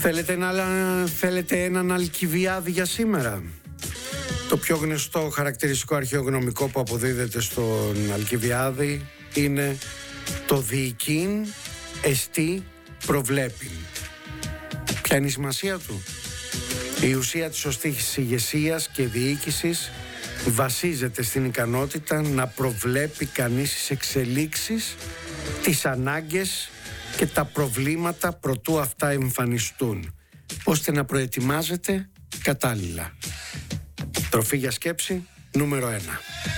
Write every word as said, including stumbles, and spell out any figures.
Θέλετε, να, θέλετε έναν Αλκιβιάδη για σήμερα? Το πιο γνωστό χαρακτηριστικό αρχαιογνωμικό που αποδίδεται στον Αλκιβιάδη είναι το διοικήν εστί προβλέπειν. Ποια είναι η σημασία του? Η ουσία της σωστής ηγεσίας και διοίκησης βασίζεται στην ικανότητα να προβλέπει κανείς τις εξελίξεις, τις ανάγκες και τα προβλήματα προτού αυτά εμφανιστούν, ώστε να προετοιμάζεται κατάλληλα. Τροφή για σκέψη νούμερο ένα.